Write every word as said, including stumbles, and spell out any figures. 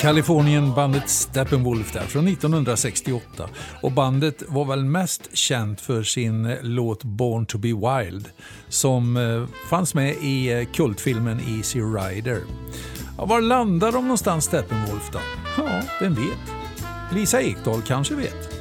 Kalifornien, bandet Steppenwolf där från nittonhundrasextioåtta. Och bandet var väl mest känt för sin låt Born to be Wild som eh, fanns med i eh, kultfilmen Easy Rider. Ja, var landar de någonstans Steppenwolf då? Ja, vem vet? Lisa Ekdahl kanske vet.